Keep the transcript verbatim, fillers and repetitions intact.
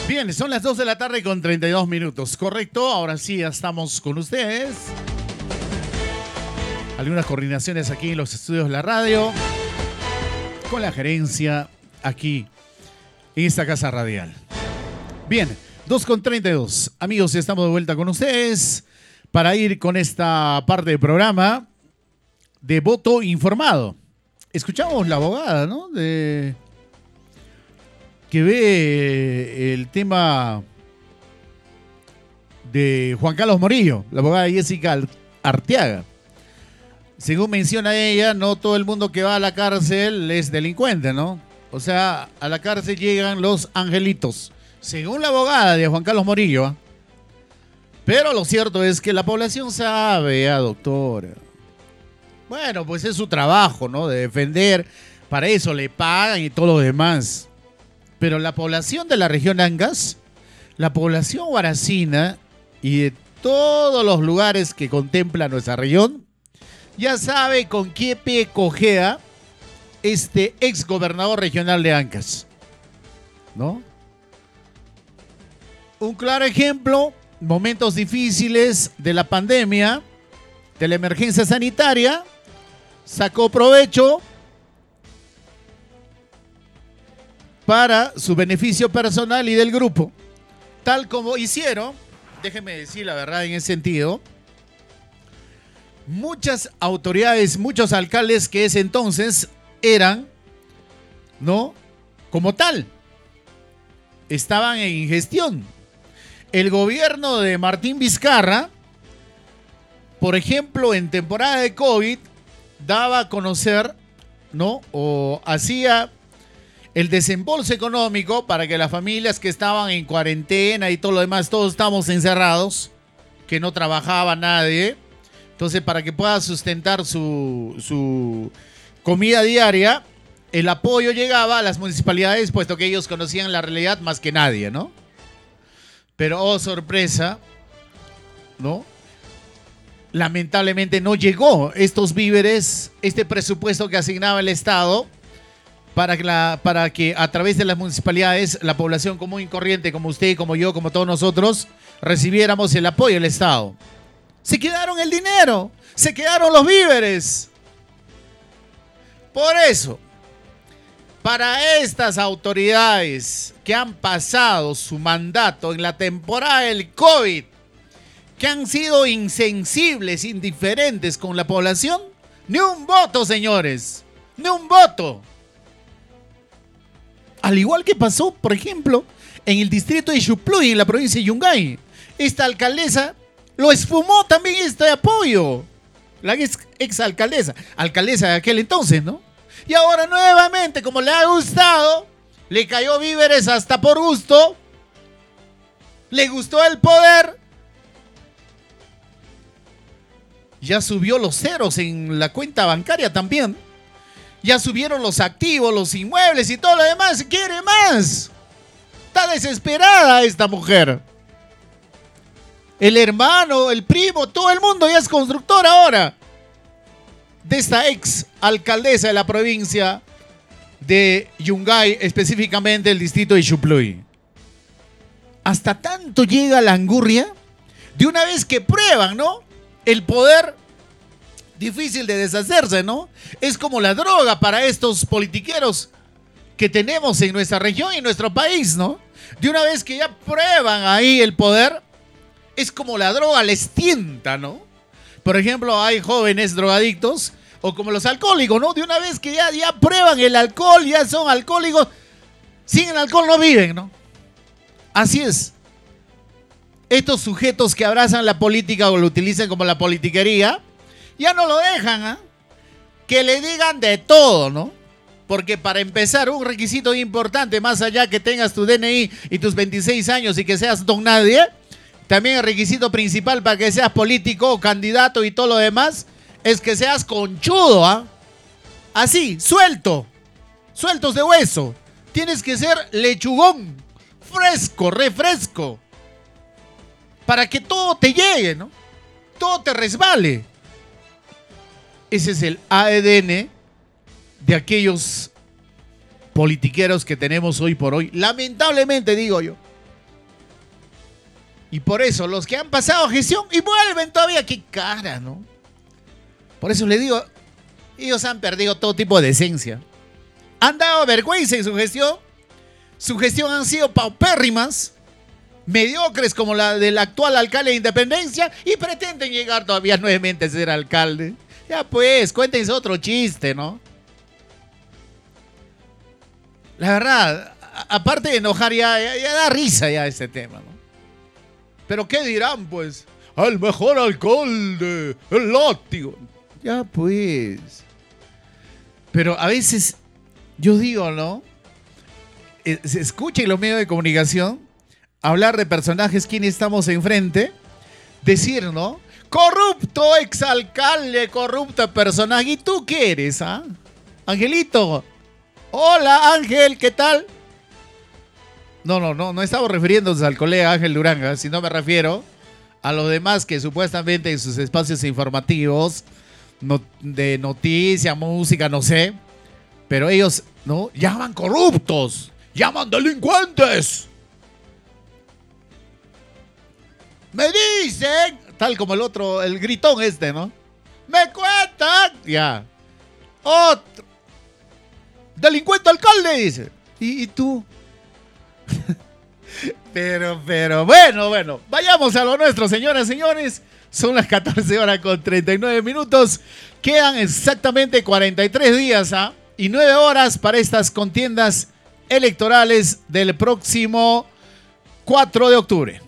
Bien, son las dos de la tarde con treinta y dos minutos, correcto. Ahora sí, ya estamos con ustedes. Algunas coordinaciones aquí en los estudios de la radio, con la gerencia aquí en esta casa radial. Bien, dos con treinta y dos. Amigos, estamos de vuelta con ustedes para ir con esta parte del programa de voto informado. Escuchamos la abogada, ¿no? De... que ve el tema de Juan Carlos Morillo, la abogada Jessica Arteaga. Según menciona ella, no todo el mundo que va a la cárcel es delincuente, ¿no? O sea, a la cárcel llegan los angelitos, según la abogada de Juan Carlos Morillo. ¿eh? Pero lo cierto es que la población sabe, ah, doctora. Bueno, pues es su trabajo, ¿no? De defender, para eso le pagan y todo lo demás. Pero la población de la región Angas, la población huaracina y de todos los lugares que contempla nuestra región, ya sabe con qué pie cojea este ex gobernador regional de Ancash, ¿no? Un claro ejemplo, momentos difíciles de la pandemia, de la emergencia sanitaria, sacó provecho para su beneficio personal y del grupo, tal como hicieron, déjenme decir la verdad en ese sentido, muchas autoridades, muchos alcaldes que ese entonces eran, ¿no? Como tal, estaban en gestión. El gobierno de Martín Vizcarra, por ejemplo, en temporada de COVID, daba a conocer, ¿no? O hacía el desembolso económico para que las familias que estaban en cuarentena y todo lo demás, todos estamos encerrados, que no trabajaba nadie. Entonces, para que pueda sustentar su, su comida diaria, el apoyo llegaba a las municipalidades, puesto que ellos conocían la realidad más que nadie, ¿no? Pero, oh, sorpresa, ¿no? Lamentablemente no llegó estos víveres, este presupuesto que asignaba el Estado, para que, la, para que a través de las municipalidades, la población común y corriente, como usted, como yo, como todos nosotros, recibiéramos el apoyo del Estado. Se quedaron el dinero, se quedaron los víveres. Por eso, para estas autoridades que han pasado su mandato en la temporada del COVID, que han sido insensibles, indiferentes con la población, ni un voto, señores, ni un voto. Al igual que pasó, por ejemplo, en el distrito de Xupluy, en la provincia de Yungay. Esta alcaldesa lo esfumó también este apoyo. La ex, ex alcaldesa, alcaldesa de aquel entonces, ¿no? Y ahora nuevamente, como le ha gustado, le cayó víveres hasta por gusto, le gustó el poder, ya subió los ceros en la cuenta bancaria también, ya subieron los activos, los inmuebles y todo lo demás, quiere más. Está desesperada esta mujer. El hermano, el primo, todo el mundo ya es constructor ahora de esta ex alcaldesa de la provincia de Yungay, específicamente el distrito de Xupluy. Hasta tanto llega la angurria de una vez que prueban, ¿no? El poder difícil de deshacerse, ¿no? Es como la droga para estos politiqueros que tenemos en nuestra región y en nuestro país, ¿no? De una vez que ya prueban ahí el poder, es como la droga, les tienta, ¿no? Por ejemplo, hay jóvenes drogadictos, o como los alcohólicos, ¿no? De una vez que ya, ya prueban el alcohol, ya son alcohólicos, sin el alcohol no viven, ¿no? Así es. Estos sujetos que abrazan la política o lo utilizan como la politiquería, ya no lo dejan, ¿eh? Que le digan de todo, ¿no? Porque para empezar, un requisito importante, más allá que tengas tu D N I y tus veintiséis años y que seas don nadie, también el requisito principal para que seas político o candidato y todo lo demás, es que seas conchudo, ¿ah? ¿eh? Así, suelto, sueltos de hueso. Tienes que ser lechugón, fresco, refresco, para que todo te llegue, ¿no? Todo te resbale. Ese es el A D N de aquellos politiqueros que tenemos hoy por hoy. Lamentablemente, digo yo. Y por eso los que han pasado gestión y vuelven todavía, qué cara, ¿no? Por eso le digo, ellos han perdido todo tipo de decencia. Han dado vergüenza en su gestión. Su gestión han sido paupérrimas, mediocres como la del actual alcalde de Independencia, y pretenden llegar todavía nuevamente a ser alcalde. Ya pues, cuéntense otro chiste, ¿no? La verdad, a- aparte de enojar, ya, ya, ya da risa ya ese tema, ¿no? Pero ¿qué dirán, pues? El mejor alcalde, el látigo. Ya pues. Pero a veces, yo digo, ¿no? Eh, Se escucha en los medios de comunicación hablar de personajes quienes estamos enfrente, decir, ¿no? Corrupto exalcalde, corrupto personaje. ¿Y tú qué eres, ah? Angelito. Hola, Ángel, ¿qué tal? No, no, no, no estamos refiriéndonos al colega Ángel Duranga, sino me refiero a los demás que supuestamente en sus espacios informativos, no- de noticia, música, no sé, pero ellos, ¿no? Llaman corruptos, llaman delincuentes. Me dicen, tal como el otro, el gritón este, ¿no? Me cuentan, ya. Otro. Delincuente alcalde, dice. ¿Y, y tú? Pero, pero, bueno, bueno. Vayamos a lo nuestro, señoras y señores. Son las catorce horas con treinta y nueve minutos. Quedan exactamente cuarenta y tres días, ¿ah? Y nueve horas para estas contiendas electorales del próximo cuatro de octubre.